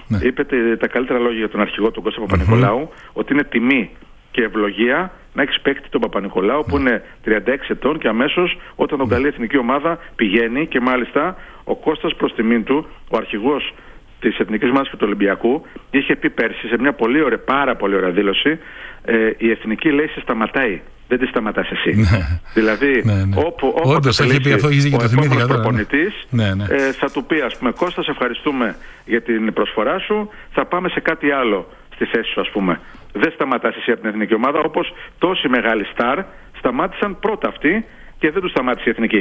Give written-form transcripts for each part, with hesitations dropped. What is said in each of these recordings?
είπε τα καλύτερα λόγια για τον αρχηγό του Κώστα Παπα-Νικολάου, ότι είναι τιμή και ευλογία να έχεις παίκτη τον Παπα-Νικολάου που είναι 36 ετών και αμέσως όταν τον καλεί η εθνική ομάδα πηγαίνει, και μάλιστα ο Κώστας προς τιμήν του, ο αρχηγός της Εθνικής Ομάδας και του Ολυμπιακού, είχε πει πέρσι σε μια πολύ ωραία, πάρα πολύ ωραία δήλωση, η εθνική, λέει, σε σταματάει, δεν τη σταματάς εσύ. Δηλαδή, όποτε ο επόμενος προπονητής θα του πει, ας πούμε, Κώστα, σε ευχαριστούμε για την προσφορά σου, θα πάμε σε κάτι άλλο στη θέση σου, ας πούμε. Δεν σταματάς εσύ από την εθνική ομάδα, όπως τόσοι μεγάλοι στάρ σταμάτησαν πρώτα αυτοί και δεν του σταμάτησε η εθνική.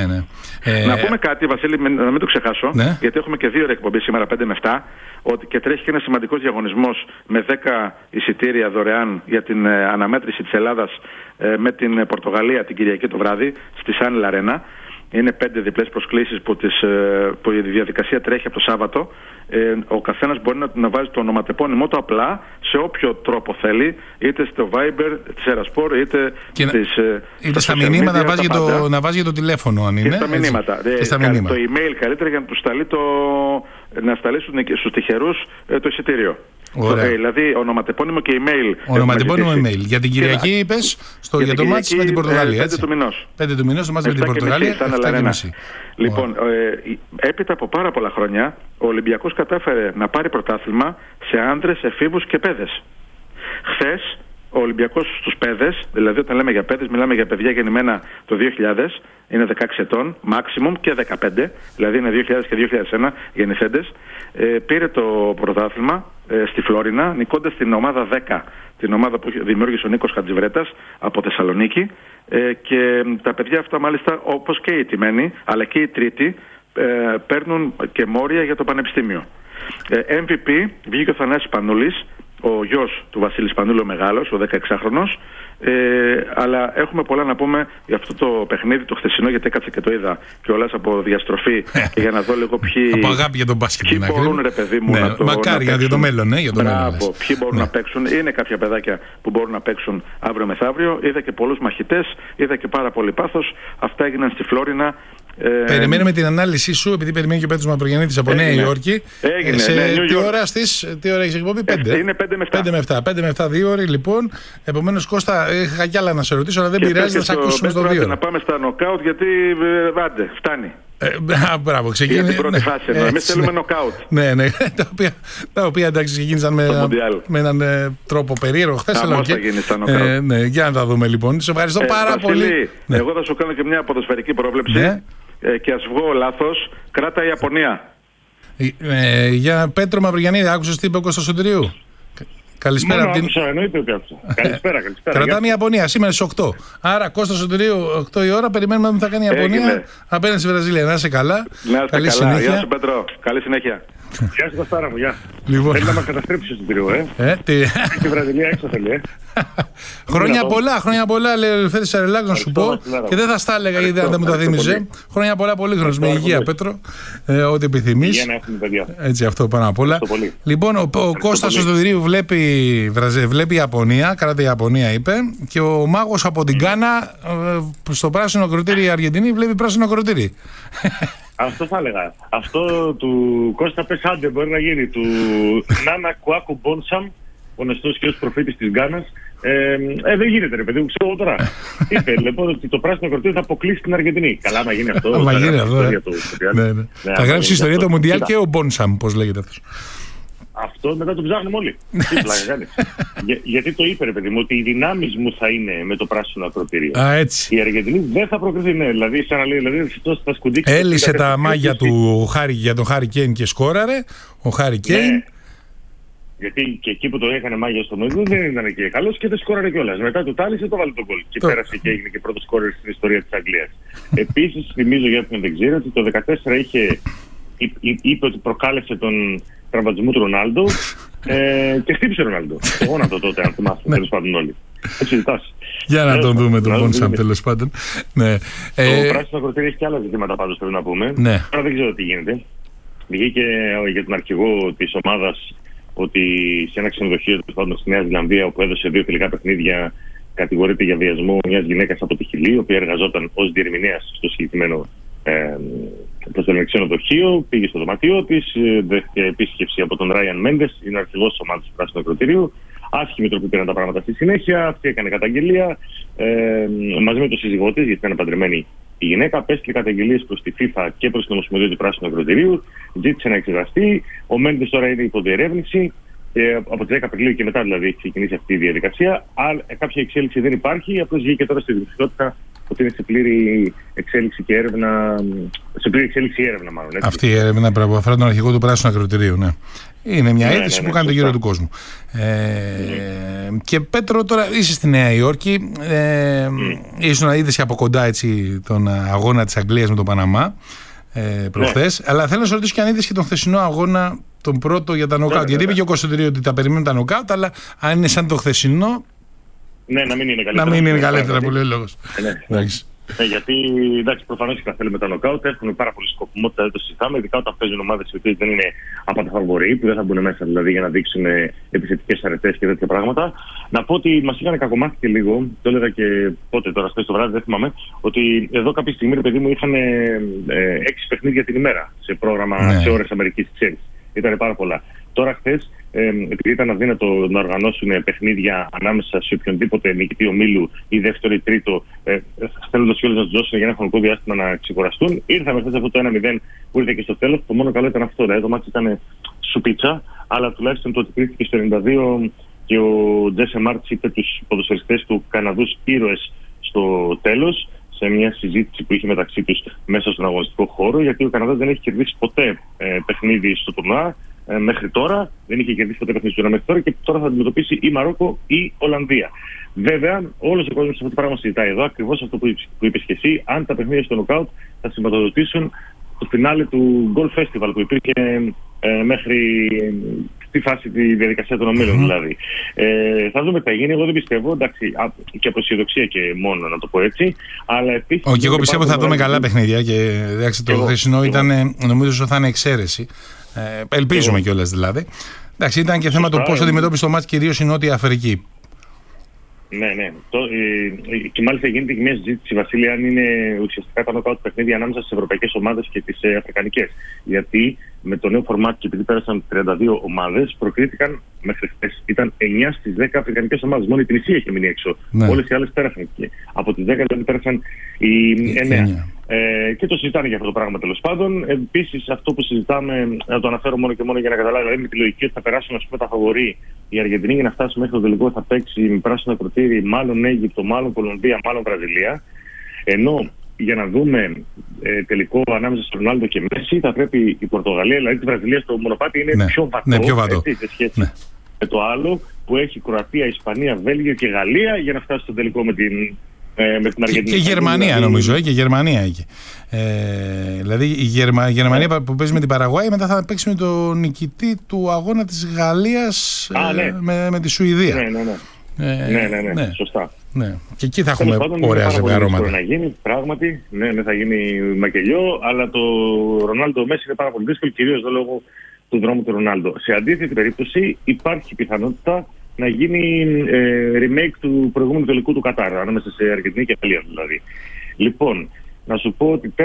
Να πούμε κάτι, Βασίλη, να μην το ξεχάσω, γιατί έχουμε και 2 ώρες εκπομπή σήμερα, 5 με 7, ότι και τρέχει και ένα σημαντικός διαγωνισμός με 10 εισιτήρια δωρεάν για την αναμέτρηση της Ελλάδας με την Πορτογαλία την Κυριακή το βράδυ στη Σάνιλ Αρένα. Είναι 5 διπλές προσκλήσεις που η διαδικασία τρέχει από το Σάββατο. Ο καθένας μπορεί να βάζει το ονοματεπώνυμό του απλά σε όποιο τρόπο θέλει, είτε στο Viber της Ερασπορ, είτε στα μηνύματα να βάζει το τηλέφωνο, αν είναι. Και στα μηνύματα. Το email καλύτερα για να του σταλεί να σταλεί στους τυχερούς το εισιτήριο. Δηλαδή ονοματεπώνυμο και email. Ονοματεπώνυμο email. Για την Κυριακή είπες για το μάτς με την Πορτογαλία. 5 του μηνός. 5 του μηνός το μάτς με την Πορτογαλία. Λοιπόν, έπειτα από πάρα πολλά χρόνια ο Ολυμπιακός κατάφερε να πάρει πρωτάθλημα σε άνδρες, εφήβους και παιδες. Χθες ο Ολυμπιακός στους παιδες, δηλαδή όταν λέμε για παιδες μιλάμε για παιδιά γεννημένα το 2000, είναι 16 ετών, maximum, και 15, δηλαδή είναι 2000 και 2001 γεννηθέντες, πήρε το πρωτάθλημα στη Φλόρινα, νικώντας την ομάδα 10, την ομάδα που δημιούργησε ο Νίκος Χατζιβρέτας από Θεσσαλονίκη, και τα παιδιά αυτά μάλιστα, όπως και οι τιμένοι, αλλά και οι τρίτοι, παίρνουν και μόρια για το πανεπιστήμιο. MVP βγήκε ο Θανάσης Πανούλης, ο γιος του Βασίλη Σπανούλη ο μεγάλος, ο 16χρονος, αλλά έχουμε πολλά να πούμε για αυτό το παιχνίδι το χθεσινό, γιατί έκατσα και το είδα κιόλας από διαστροφή και για να δω λίγο από αγάπη για τον μπάσκετ. Ποιοι μπορούν, ρε παιδί μου, να το μακάρι για το μέλλον, για το μέλλον. Ποιοι μπορούν να παίξουν. Είναι κάποια παιδάκια που μπορούν να παίξουν αύριο μεθαύριο. Είδα και πολλούς μαχητές, είδα και πάρα πολύ πάθος. Αυτά έγιναν στη Φλόρινα. Περιμένουμε την ανάλυση σου, επειδή περιμένει και ο Πέτρος Μαυρογιαννίτης από Νέα Υόρκη. Έγινε. Τι ώρα έχεις εκπομπή? 5. Είναι 5 με 7. 5 με 7, 2 ώρες λοιπόν. Επομένως, Κώστα, είχα κι άλλα να σε ρωτήσω, αλλά δεν πειράζει, θα σε ακούσουμε στο 2. Να πάμε στα νοκάουτ, γιατί άντε, φτάνει. Μπράβο, ξεκίνησε. Για την πρώτη φάση. Εμείς θέλουμε νοκάουτ. Ναι, τα οποία εντάξει ξεκίνησαν με έναν τρόπο περίεργο χθες. Θα γίνει στα νοκάουτ. Για να τα δούμε λοιπόν. Σε ευχαριστώ πάρα πολύ. Εγώ θα σου κάνω και μια ποδοσφαιρική πρόβλεψη. Και ας βγω λάθος, κράτα η Ιαπωνία. Για Πέτρο Μαυρογιαννίδη, άκουσες τι είπε ο Κώστας Σωτηρίου? Καλησπέρα. Εννοείται ότι άκουσα. Καλησπέρα. Κρατάμε η Ιαπωνία σήμερα στις 8. Άρα, Κώστα Σωτηρίου, 8 η ώρα, περιμένουμε να θα κάνει η Ιαπωνία απέναντι στη Βραζιλία. Να είσαι καλά. Καλή συνέχεια. Γεια σου, Πέτρο. Καλή συνέχεια. Γεια σου, Κωστάρα μου, γεια. Θέλει να μας καταστρέψει ο Σωτηρίου, Στη Βραζιλία έξω θέλει, Χρόνια πολλά, λέει ο Ελευθέρης Σαρελάκος, να σου πω. Και δεν θα στα έλεγα γιατί δεν μου τα θύμιζε. Χρόνια πολλά, πολύ χρόνος. Με υγεία, Πέτρο. Ό,τι επιθυμείς. Υγεία να έχουμε, παιδιά. Έτσι, αυτό πάνω απ' όλα. Λοιπόν, ο Κώστας Σωτηρίου βλέπει Ιαπωνία, κράτη η Ιαπωνία είπε. Και ο μάγος από την Γκάνα, στο πράσινο κροτήρι η Αργεντινή, βλέπει πράσινο κροτήρι. Αυτό θα έλεγα. Αυτό του Κώστα Πεσάντε μπορεί να γίνει. Του Νάνα Κουάκου Μπόνσαμ, ο γνωστός και ως προφήτης της Γκάνας. Δεν γίνεται, ρε παιδί μου, ξέρω τώρα. Είπε λοιπόν ότι το πράσινο κροτήρι θα αποκλείσει την Αργεντινή. Καλά, να γίνει αυτό. Θα γράψει ιστορία το Μουντιάλ και ο Μπόνσαμ, πώς λέγεται αυτός. Αυτό μετά το ψάχνουμε όλοι. Γιατί το είπε, ρε παιδί μου, ότι οι δυνάμεις μου θα είναι με το πράσινο ακροτήριο. Η Αργεντινή δεν θα προκριθεί. Ναι, δηλαδή, σαν να λέει, αυτό θα σκουντίξει. Έλυσε τα μάγια του για τον Χάρι Κέιν και σκόραρε. Ο Χάρι Κέιν. Γιατί και εκεί που το έκανε μάγια στο μέλλον δεν ήταν και καλός και δεν σκόραρε κιόλας. Μετά το τάλισε, το βάλε τον γκολ. Και πέρασε και έγινε και πρώτο σκόρερ στην ιστορία της Αγγλίας. Επίσης, θυμίζω για όποιον δεν ξέρει ότι το 2014 είπε ότι προκάλεσε τον τραυματισμό του Ρονάλντο και χτύπησε ο Ρονάλντο. Το γόνατο τότε, αν θυμάστε, τέλος πάντων όλοι. Έτσι ζητάς. Για να τον δούμε τον Μπόνσαμ, τέλος πάντων. Το πράσινο ακροτήριο έχει και άλλα ζητήματα πάντως πρέπει να πούμε. Τώρα δεν ξέρω τι γίνεται. Βγήκε για τον αρχηγό της ομάδας ότι σε ένα ξενοδοχείο στη Νέα Ζηλανδία, όπου έδωσε 2 τελικά παιχνίδια, κατηγορείται για βιασμό μιας γυναίκας από τη Χιλή, η οποία εργαζόταν ως διερμηνέας στο συγκεκριμένο προς το ξενοδοχείο, πήγε στο δωμάτιό της, δέχτηκε επίσκεψη από τον Ράιαν Μέντες, είναι ο αρχηγός της ομάδας του Πράσινου Ακροτηρίου. Άσχημη τροπή πήραν τα πράγματα στη συνέχεια. Αυτή έκανε καταγγελία μαζί με τον σύζυγό της, γιατί ήταν παντρεμένη η γυναίκα. Απέστειλε καταγγελίες προς τη FIFA και προς την Ομοσπονδία του Πράσινου Ακροτηρίου. Ζήτησε να εξεταστεί. Ο Μέντες τώρα είναι υπό διερεύνηση. Από τις 10 Απριλίου και μετά δηλαδή έχει ξεκινήσει αυτή η διαδικασία. Κάποια εξέλιξη δεν υπάρχει. Απλώς βγήκε τώρα στη δημοσιότητα ότι είναι σε πλήρη εξέλιξη και έρευνα. Σε πλήρη εξέλιξη η έρευνα, μάλλον. Έτσι. Αυτή η έρευνα που αφορά τον αρχηγό του Πράσινου Ακροτηρίου, ναι. Είναι μια αίτηση που κάνει τον γύρο του κόσμου. Και Πέτρο, τώρα είσαι στη Νέα Υόρκη. Ήσουν να είδες από κοντά έτσι, τον αγώνα της Αγγλίας με τον Παναμά προχθές. Αλλά θέλω να σε ρωτήσω και αν είδες και τον χθεσινό αγώνα, τον πρώτο για τα νοκάουτ. Γιατί είπε και ο Κωνσταντινίου ότι τα περιμένουν τα νοκάουτ, αλλά αν είναι σαν το χθεσινό. Ναι, να μην είναι καλύτερα. Να μην είναι καλύτερα, που λέει ο λόγος. Γιατί εντάξει, προφανώς και τα θέλουμε τα νοκάουτ, έχουν πάρα πολύ σκοπιμότητα, δεν το συζητάμε, ειδικά όταν παίζουν ομάδες οι οποίες δεν είναι από τα φαβορί, που δεν θα μπουν μέσα δηλαδή για να δείξουν επιθετικές αρετές και τέτοια πράγματα. Να πω ότι μας είχαν κακομάθει και λίγο, το έλεγα και πότε τώρα, χθες το βράδυ, δεν θυμάμαι, ότι εδώ κάποια στιγμή, παιδί μου, είχαν 6 παιχνίδια την ημέρα σε πρόγραμμα, σε ώρες Αμερικής, ξέρεις. Ήταν πάρα πολλά. Τώρα χθες, επειδή ήταν αδύνατο να οργανώσουν παιχνίδια ανάμεσα σε οποιονδήποτε νικητή ομίλου ή δεύτερο ή τρίτο, θέλοντας κιόλας να τους δώσουν για ένα χρονικό διάστημα να ξεκουραστούν, ήρθαμε χθες αυτό το 1-0 που ήρθε και στο τέλος. Το μόνο καλό ήταν αυτό. Δηλαδή το μάτι ήταν σουπίτσα, αλλά τουλάχιστον το ότι κρίθηκε στο 92 και ο Τζέσε Μάρτς είπε τους ποδοσφαιριστές του Καναδούς ήρωες στο τέλος, σε μια συζήτηση που είχε μεταξύ τους μέσα στον αγωνιστικό χώρο, γιατί ο Καναδάς δεν έχει κερδίσει ποτέ παιχνίδι στο τουρνουά μέχρι τώρα. Δεν είχε κερδίσει ποτέ παιχνίδι στο τουρνουά μέχρι τώρα και τώρα θα αντιμετωπίσει ή Μαρόκο ή Ολλανδία. Βέβαια, όλος ο κόσμος αυτό το πράγμα συζητάει εδώ, ακριβώς αυτό που είπες και εσύ, αν τα παιχνίδια στο νοκάουτ θα σηματοδοτήσουν το φινάλε του Golf Festival που υπήρχε μέχρι τη φάση τη διαδικασία των ομίλων δηλαδή. Θα δούμε τι θα γίνει. Εγώ δεν πιστεύω, εντάξει, και από αισιοδοξία και μόνο να το πω έτσι. Αλλά επίσης. Και εγώ πιστεύω ότι θα δούμε καλά παιχνίδια και εντάξει, το χθεσινό ήταν, νομίζω ότι θα είναι εξαίρεση. Ελπίζουμε κιόλας δηλαδή. Εντάξει, ήταν και θέμα το πώς αντιμετώπισε το μάτς κυρίως η Νότια Αφρική. Ναι. Και μάλιστα γίνεται και μια συζήτηση, Βασίλη, αν είναι ουσιαστικά τα νοκάουτ παιχνίδια ανάμεσα στις ευρωπαϊκές ομάδες και τις αφρικανικές. Γιατί με το νέο φορμάτ και επειδή πέρασαν 32 ομάδες, προκρίθηκαν μέχρι χθες. Ήταν 9 στις 10 αφρικανικές ομάδες. Μόνο η Τινησία είχε μείνει έξω. Ναι. Όλες οι άλλες πέρασαν. Από τις 10 δηλαδή πέρασαν οι 9. Και το συζητάνε για αυτό το πράγμα τέλος πάντων. Επίσης, αυτό που συζητάμε, να το αναφέρω μόνο και μόνο για να καταλάβει, δηλαδή με τη λογική ότι θα περάσουν τα φαβορί η Αργεντινή για να φτάσει μέχρι το τελικό, θα παίξει με Πράσινο Ακροτήρι, μάλλον Αίγυπτο, μάλλον Κολομβία, μάλλον Βραζιλία. Ενώ για να δούμε τελικό ανάμεσα στο Ρονάλντο και Μέση, θα πρέπει η Πορτογαλία, δηλαδή τη Βραζιλία, στο μονοπάτι είναι πιο βατό. Ναι, πιο βατό. Σε σχέση με το άλλο που έχει Κροατία, Ισπανία, Βέλγιο και Γαλλία για να φτάσει στο τελικό με την Αργεντινή. Και Γερμανία δηλαδή, νομίζω, και Γερμανία εκεί. Δηλαδή η Γερμανία που παίζει με την Παραγουάη, μετά θα παίξει με τον νικητή του αγώνα της Γαλλίας με τη Σουηδία. Ναι, σωστά. Ναι. Και εκεί θα έχουμε ωραία ζευγαρώματα. Να γίνει, πράγματι, θα γίνει μακελιό, αλλά το Ρονάλντο Μέση είναι πάρα πολύ δύσκολο, κυρίως λόγω του δρόμου του Ρονάλντο. Σε αντίθετη περίπτωση υπάρχει πιθανότητα να γίνει remake του προηγούμενου τελικού του Κατάρ, ανάμεσα σε Αργεντινή και Γαλλία δηλαδή. Λοιπόν, να σου πω ότι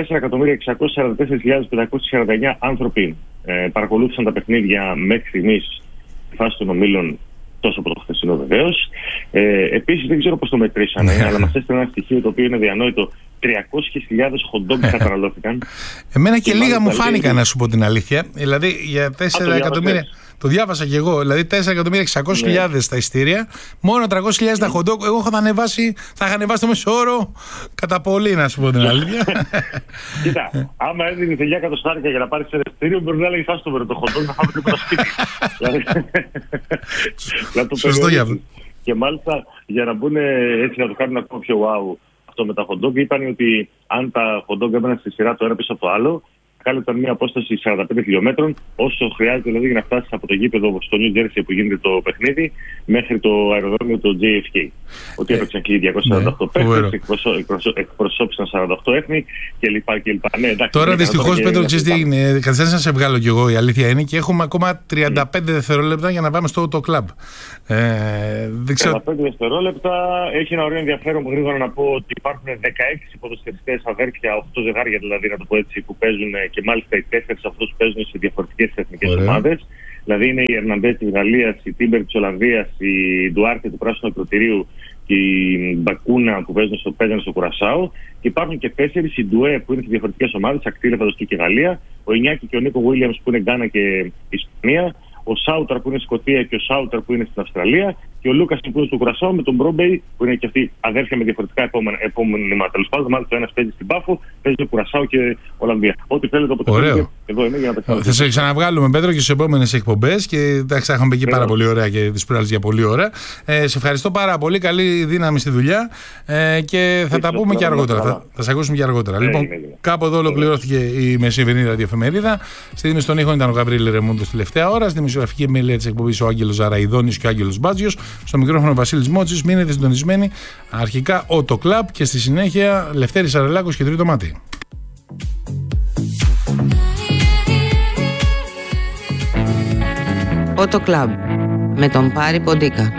4.644.549 άνθρωποι παρακολούθησαν τα παιχνίδια μέχρι στιγμής στη φάση των ομίλων, τόσο από το χθεσινό βεβαίως. Επίσης δεν ξέρω πώς το μετρήσανε, αλλά μας έστειλε ένα στοιχείο το οποίο είναι διανόητο. 300.000 χοντόγκ καταναλώθηκαν. Εμένα και λίγα μου φάνηκαν, να σου πω την αλήθεια. Δηλαδή για 4 εκατομμύρια. Το διάβασα κι εγώ. Δηλαδή 4.600.000 τα ειστήρια, μόνο 300.000 τα χοντόγκ. Εγώ θα είχα ανεβάσει το μέσο όρο κατά πολύ, να σου πω την αλήθεια. Κοίτα, άμα έδινε 9 εκατοστάρικα για να πάρει ένα ειστήριο, μπορεί να έλεγε φάσε το χοντόγκ να φάμε τίποτα σπίτι. Σωστό για αυτό. Και μάλιστα για να μπουν έτσι να το κάνουν ακόμα πιο wow αυτό με τα hot dog, είπαν ότι αν τα hot dog έμπαιναν στη σειρά το ένα πίσω από το άλλο, κάλυπταν μια απόσταση 45 χιλιόμετρων, όσο χρειάζεται δηλαδή για να φτάσει από το γήπεδο στο New Jersey που γίνεται το παιχνίδι μέχρι το αεροδρόμιο του JFK. Ότι έπαιξαν και οι 248 παίκτες, εκπροσώπησαν 48 έθνη κλπ. Τώρα δυστυχώς, Πέτρο, καθυστέρησα να σε βγάλω κι εγώ, η αλήθεια είναι, και έχουμε ακόμα 35 δευτερόλεπτα για να πάμε στο κλαμπ. 35 δευτερόλεπτα. Έχει ένα ωραίο ενδιαφέρον που γρήγορα να πω ότι υπάρχουν 16 ποδοσφαιριστές αδέρφια, 8 ζευγάρια δηλαδή, να το πω έτσι, που παίζουν και μάλιστα οι 4 αυτούς παίζουν σε διαφορετικές εθνικές ομάδες. Δηλαδή είναι η Ερναντές της Γαλλίας, η Τίμπερ της Ολλανδίας, η Ντουάρτε του Πράσινου Ακροτηρίου και η Μπακούνα που παίζουν στο Κουρασάο. Και υπάρχουν και 4, η Ντουέ που είναι σε διαφορετικές ομάδες, Ακτήλα, Παδοστού και Γαλλία, ο Ινιάκη και ο Νίκο Γουίλιαμς που είναι Γκάνα και Ισπανία, ο Σάουταρ που είναι Σκωτία και ο Σάουταρ που είναι στην Αυστραλία και ο Λούκας που είναι στο Κουρασάο με τον Μπρόμπεϊ που είναι και αυτοί αδέρφια με διαφορετικά επώνυμα. Τέλος πάντων, μάλιστα ο ένας παίζει στην Πάφο, παίζει στο Κουρασάο και Ολλανδία. Ό,τι θέλετε από το τέλος. Εδώ είμαι για να πετύχω. Θα σε ξαναβγάλουμε, Πέτρο, και στις επόμενες εκπομπές και εντάξει, θα είχαμε εκεί πάρα πολύ ωραία και τις προάλλες για πολύ ώρα. Σε ευχαριστώ πάρα πολύ. Καλή δύναμη στη δουλειά και θα τα πούμε και αργότερα. Θα σε ακούσουμε και αργότερα. Λοιπόν, κάπου εδώ ολοκληρώθηκε η μεσημερινή ραδιοεφημερίδα. Στη δήμηση των ήχων ήταν ο Γαβρίλη Ρεμούντος τελευταία ώρα. Στη δημοσιογραφική επιμέλεια της εκπομπής ο Άγγελος Ζαραϊδόνης και ο Άγγελος Μπάτζιος. Στο μικρόφωνο Βασίλης Μότσης. Μείνετε συντονισμένοι. Αρχικά Auto Club και στη συνέχεια Λευτέρης Αρελάκος και Τρίτο Μάτι. Auto Club με τον Πάρη Ποντίκα.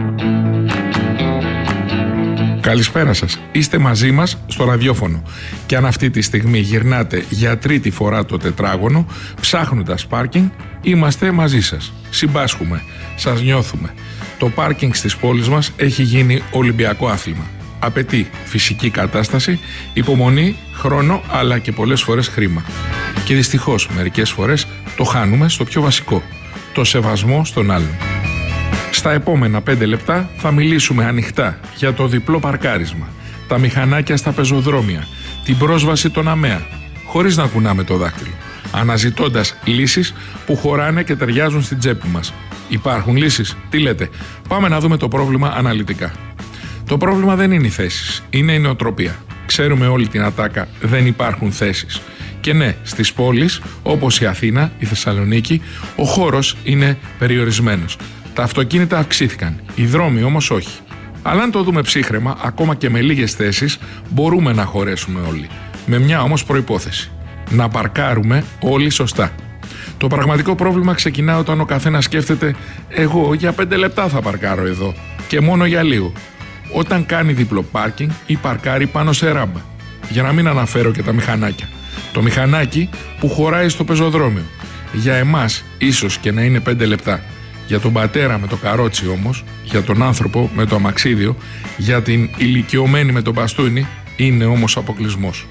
Καλησπέρα σας. Είστε μαζί μας στο ραδιόφωνο και αν αυτή τη στιγμή γυρνάτε για τρίτη φορά το τετράγωνο ψάχνοντας πάρκινγκ, είμαστε μαζί σας. Συμπάσχουμε, σας νιώθουμε. Το πάρκινγκ στις πόλεις μας έχει γίνει ολυμπιακό άθλημα. Απαιτεί φυσική κατάσταση, υπομονή, χρόνο αλλά και πολλές φορές χρήμα. Και δυστυχώς μερικές φορές το χάνουμε στο πιο βασικό, το σεβασμό στον άλλον. Στα επόμενα 5 λεπτά θα μιλήσουμε ανοιχτά για το διπλό παρκάρισμα, τα μηχανάκια στα πεζοδρόμια, την πρόσβαση των ΑΜΕΑ, χωρίς να κουνάμε το δάχτυλο, αναζητώντας λύσεις που χωράνε και ταιριάζουν στην τσέπη μας. Υπάρχουν λύσεις? Τι λέτε? Πάμε να δούμε το πρόβλημα αναλυτικά. Το πρόβλημα δεν είναι οι θέσεις, είναι η νοοτροπία. Ξέρουμε όλη την ατάκα, δεν υπάρχουν θέσεις. Και ναι, στις πόλεις, όπως η Αθήνα, η Θεσσαλονίκη, ο χώρος είναι περιορισμένος. Τα αυτοκίνητα αυξήθηκαν, οι δρόμοι όμως όχι. Αλλά αν το δούμε ψύχραιμα, ακόμα και με λίγες θέσεις, μπορούμε να χωρέσουμε όλοι. Με μια όμως προϋπόθεση. Να παρκάρουμε όλοι σωστά. Το πραγματικό πρόβλημα ξεκινά όταν ο καθένας σκέφτεται «εγώ για 5 λεπτά θα παρκάρω εδώ και μόνο για λίγο». Όταν κάνει διπλό πάρκινγκ ή παρκάρει πάνω σε ράμπα. Για να μην αναφέρω και τα μηχανάκια. Το μηχανάκι που χωράει στο πεζοδρόμιο. Για εμάς ίσως και να είναι 5 λεπτά. Για τον πατέρα με το καρότσι όμως, για τον άνθρωπο με το αμαξίδιο, για την ηλικιωμένη με το μπαστούνι, είναι όμως αποκλεισμός.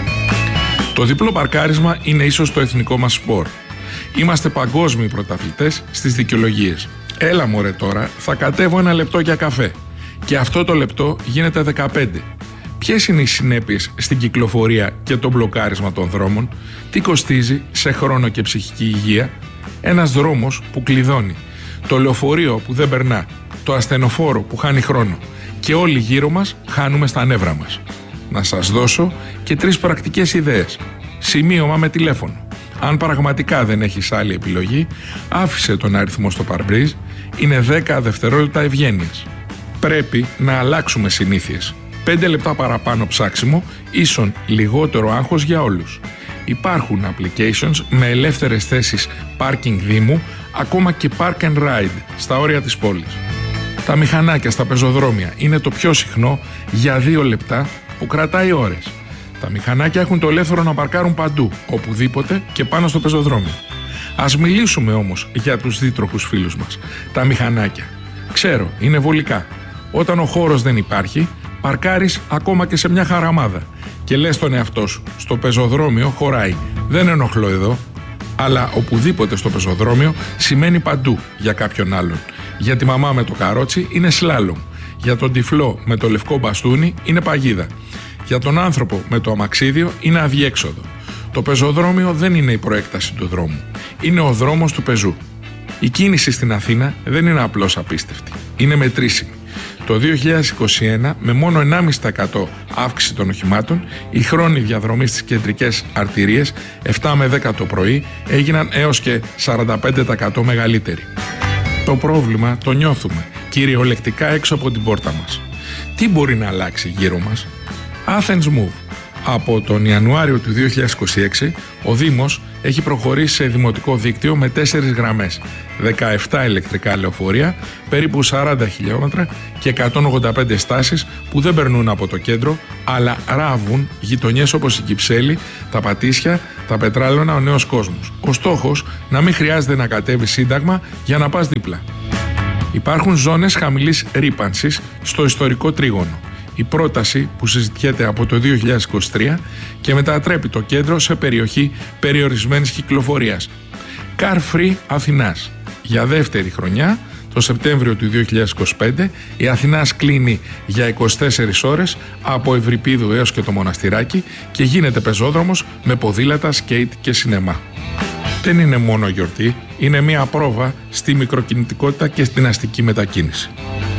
Το διπλό παρκάρισμα είναι ίσως το εθνικό μας σπορ. Είμαστε παγκόσμιοι πρωταθλητές στις δικαιολογίες. Έλα μωρέ τώρα, θα κατέβω 1 λεπτό για καφέ. Και αυτό το λεπτό γίνεται 15. Ποιες είναι οι συνέπειες στην κυκλοφορία και το μπλοκάρισμα των δρόμων? Τι κοστίζει σε χρόνο και ψυχική υγεία? Ένας δρόμος που κλειδώνει. Το λεωφορείο που δεν περνά. Το ασθενοφόρο που χάνει χρόνο. Και όλοι γύρω μας χάνουμε στα νεύρα μας. Να σας δώσω και 3 πρακτικές ιδέες. Σημείωμα με τηλέφωνο. Αν πραγματικά δεν έχεις άλλη επιλογή, άφησε τον αριθμό στο παρμπρίζ. Είναι 10 δευτερόλεπτα ευγένειας. Πρέπει να αλλάξουμε συνήθειες. 5 λεπτά παραπάνω ψάξιμο, ίσον λιγότερο άγχος για όλους. Υπάρχουν applications με ελεύθερες θέσεις parking δήμου, ακόμα και park and ride στα όρια της πόλης. Τα μηχανάκια στα πεζοδρόμια είναι το πιο συχνό για 2 λεπτά που κρατάει ώρες. Τα μηχανάκια έχουν το ελεύθερο να παρκάρουν παντού, οπουδήποτε και πάνω στο πεζοδρόμιο. Ας μιλήσουμε όμως για τους δίτροχους φίλους μας, τα μηχανάκια. Ξέρω, είναι βολικά. Όταν ο χώρος δεν υπάρχει, παρκάρεις ακόμα και σε μια χαραμάδα και λες στον εαυτό σου, στο πεζοδρόμιο χωράει, δεν ενοχλώ εδώ, αλλά οπουδήποτε στο πεζοδρόμιο σημαίνει παντού για κάποιον άλλον. Για τη μαμά με το καρότσι είναι σλάλομ, για τον τυφλό με το λευκό μπαστούνι είναι παγίδα, για τον άνθρωπο με το αμαξίδιο είναι αδιέξοδο. Το πεζοδρόμιο δεν είναι η προέκταση του δρόμου, είναι ο δρόμος του πεζού. Η κίνηση στην Αθήνα δεν είναι απλώς απίστευτη, είναι μετρήσιμη. Το 2021, με μόνο 1,5% αύξηση των οχημάτων, οι χρόνοι διαδρομής στις κεντρικές αρτηρίες 7 με 10 το πρωί έγιναν έως και 45% μεγαλύτεροι. Το πρόβλημα το νιώθουμε κυριολεκτικά έξω από την πόρτα μας. Τι μπορεί να αλλάξει γύρω μας? Athens Move. Από τον Ιανουάριο του 2026 ο Δήμος έχει προχωρήσει σε δημοτικό δίκτυο με 4 γραμμές, 17 ηλεκτρικά λεωφορεία, περίπου 40 χιλιόμετρα και 185 στάσεις που δεν περνούν από το κέντρο, αλλά ράβουν γειτονιές όπως η Κυψέλη, τα Πατήσια, τα Πετράλωνα, ο Νέος Κόσμος. Ο στόχος να μην χρειάζεται να κατέβεις Σύνταγμα για να πας δίπλα. Υπάρχουν ζώνες χαμηλής ρύπανσης στο ιστορικό τρίγωνο. Η πρόταση που συζητιέται από το 2023 και μετατρέπει το κέντρο σε περιοχή περιορισμένης κυκλοφορίας. Car Free Αθηνάς. Για δεύτερη χρονιά, το Σεπτέμβριο του 2025, η Αθηνάς κλείνει για 24 ώρες από Ευρυπίδου έως και το Μοναστηράκι και γίνεται πεζόδρομος με ποδήλατα, σκέιτ και σινεμά. Δεν είναι μόνο γιορτή, είναι μια πρόβα στη μικροκινητικότητα και στην αστική μετακίνηση.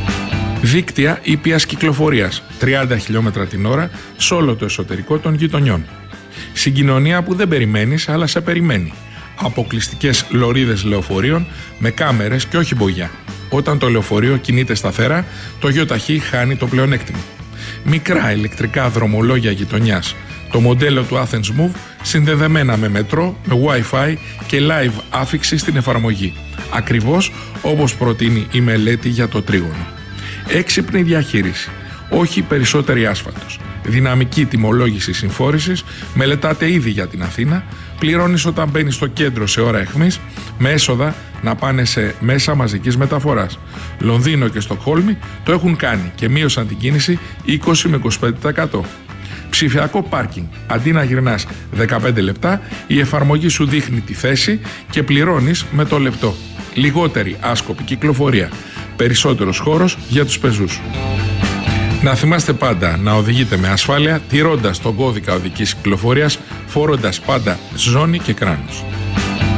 Δίκτυα ήπιας κυκλοφορίας, 30 χιλιόμετρα την ώρα σε όλο το εσωτερικό των γειτονιών. Συγκοινωνία που δεν περιμένεις, αλλά σε περιμένει. Αποκλειστικές λωρίδες λεωφορείων με κάμερες και όχι μπογιά. Όταν το λεωφορείο κινείται σταθερά, το ΙΟΤΑΧΗ χάνει το πλεονέκτημα. Μικρά ηλεκτρικά δρομολόγια γειτονιάς. Το μοντέλο του Athens Move συνδεδεμένα με μετρό, με Wi-Fi και live άφιξη στην εφαρμογή. Ακριβώς όπως προτείνει η μελέτη για το τρίγωνο. Έξυπνη διαχείριση, όχι περισσότερη άσφαλτος. Δυναμική τιμολόγηση συμφόρησης, μελετάτε ήδη για την Αθήνα, πληρώνεις όταν μπαίνεις στο κέντρο σε ώρα αιχμής, με έσοδα να πάνε σε μέσα μαζικής μεταφοράς. Λονδίνο και Στοκχόλμη το έχουν κάνει και μείωσαν την κίνηση 20 με 25%. Ψηφιακό πάρκινγκ. Αντί να γυρνάς 15 λεπτά, η εφαρμογή σου δείχνει τη θέση και πληρώνεις με το λεπτό. Λιγότερη άσκοπη κυκλοφορία. Περισσότερος χώρος για τους πεζούς. Να θυμάστε πάντα να οδηγείτε με ασφάλεια, τηρώντας τον κώδικα οδικής κυκλοφορίας, φορώντας πάντα ζώνη και κράνος.